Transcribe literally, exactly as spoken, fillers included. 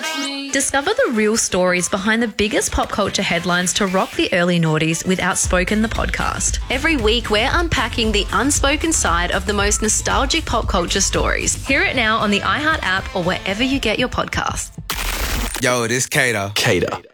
touch me. Discover the real stories behind the biggest pop culture headlines to rock the early noughties with Outspoken the podcast. Every week, we're unpacking the unspoken side of the most nostalgic pop culture stories. Hear it now on the iHeart app or wherever you get your podcasts. Yo, this Kato. Kato.